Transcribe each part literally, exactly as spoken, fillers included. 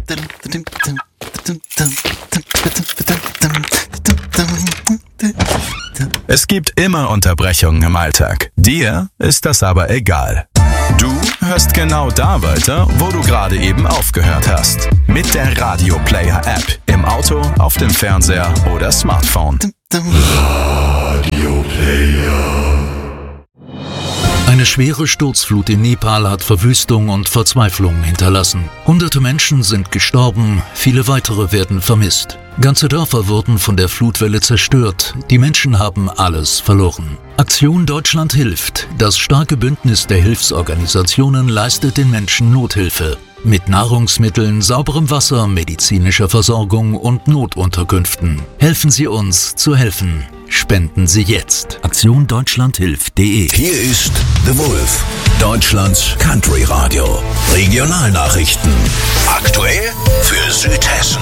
Es gibt immer Unterbrechungen im Alltag. Dir ist das aber egal. Du hörst genau da weiter, wo du gerade eben aufgehört hast. Mit der Radio Player App. Im Auto, auf dem Fernseher oder Smartphone. Radio Player. Eine schwere Sturzflut in Nepal hat Verwüstung und Verzweiflung hinterlassen. Hunderte Menschen sind gestorben, viele weitere werden vermisst. Ganze Dörfer wurden von der Flutwelle zerstört. Die Menschen haben alles verloren. Aktion Deutschland hilft. Das starke Bündnis der Hilfsorganisationen leistet den Menschen Nothilfe. Mit Nahrungsmitteln, sauberem Wasser, medizinischer Versorgung und Notunterkünften. Helfen Sie uns zu helfen. Spenden Sie jetzt. Aktion Deutschland hilft punkt de. Hier ist The Wolf, Deutschlands Country Radio. Regionalnachrichten. Aktuell für Südhessen.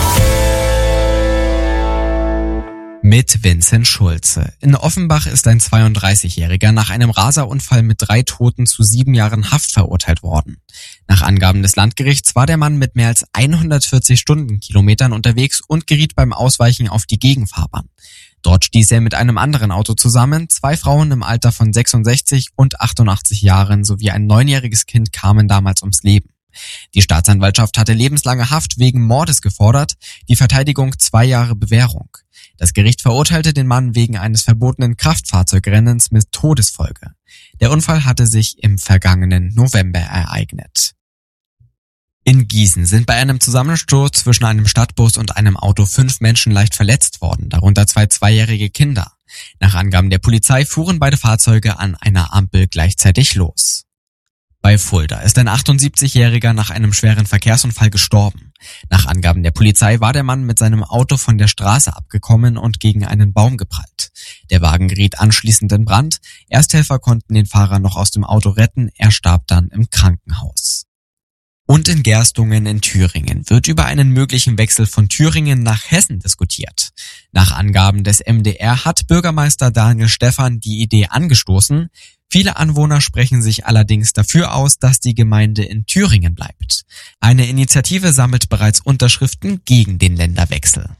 Mit Vincent Schulze. In Offenbach ist ein zweiunddreißigjähriger nach einem Raserunfall mit drei Toten zu sieben Jahren Haft verurteilt worden. Nach Angaben des Landgerichts war der Mann mit mehr als hundertvierzig Stundenkilometern unterwegs und geriet beim Ausweichen auf die Gegenfahrbahn. Dort stieß er mit einem anderen Auto zusammen. Zwei Frauen im Alter von sechsundsechzig und achtundachtzig Jahren sowie ein neunjähriges Kind kamen damals ums Leben. Die Staatsanwaltschaft hatte lebenslange Haft wegen Mordes gefordert, die Verteidigung zwei Jahre Bewährung. Das Gericht verurteilte den Mann wegen eines verbotenen Kraftfahrzeugrennens mit Todesfolge. Der Unfall hatte sich im vergangenen November ereignet. In Gießen sind bei einem Zusammensturz zwischen einem Stadtbus und einem Auto fünf Menschen leicht verletzt worden, darunter zwei zweijährige Kinder. Nach Angaben der Polizei fuhren beide Fahrzeuge an einer Ampel gleichzeitig los. Bei Fulda ist ein achtundsiebzigjähriger nach einem schweren Verkehrsunfall gestorben. Nach Angaben der Polizei war der Mann mit seinem Auto von der Straße abgekommen und gegen einen Baum geprallt. Der Wagen geriet anschließend in Brand. Ersthelfer konnten den Fahrer noch aus dem Auto retten, er starb dann im Krankenhaus. Und in Gerstungen in Thüringen wird über einen möglichen Wechsel von Thüringen nach Hessen diskutiert. Nach Angaben des M D R hat Bürgermeister Daniel Stephan die Idee angestoßen. Viele Anwohner sprechen sich allerdings dafür aus, dass die Gemeinde in Thüringen bleibt. Eine Initiative sammelt bereits Unterschriften gegen den Länderwechsel.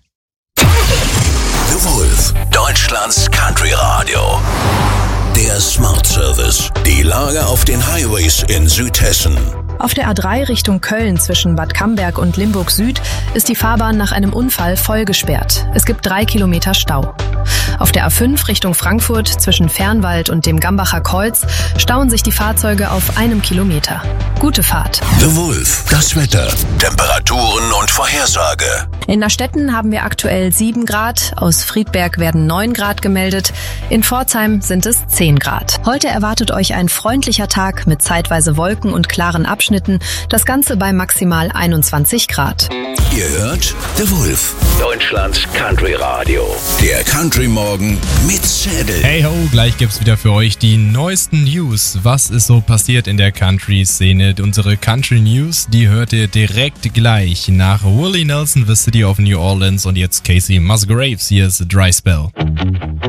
The Wolf, Deutschlands Country Radio. Der Smart Service. Die Lage auf den Highways in Südhessen. Auf der A drei Richtung Köln zwischen Bad Camberg und Limburg Süd ist die Fahrbahn nach einem Unfall voll gesperrt. Es gibt drei Kilometer Stau. Auf der A fünf Richtung Frankfurt zwischen Fernwald und dem Gambacher Kreuz stauen sich die Fahrzeuge auf einem Kilometer. Gute Fahrt. The Wolf, das Wetter, Temperaturen und Vorhersage. In Nastetten haben wir aktuell sieben Grad, aus Friedberg werden neun Grad gemeldet, in Pforzheim sind es zehn Grad. Heute erwartet euch ein freundlicher Tag mit zeitweise Wolken und klaren Abschnitten, das Ganze bei maximal einundzwanzig Grad. Ihr hört The Wolf, Deutschlands Country Radio. Der Country Morgen mit Zedel. Hey ho, gleich gibt's wieder für euch die neuesten News. Was ist so passiert in der Country-Szene? Unsere Country News, die hört ihr direkt gleich nach Willie Nelson, The City of New Orleans und jetzt Casey Musgraves. Hier ist The Dry Spell.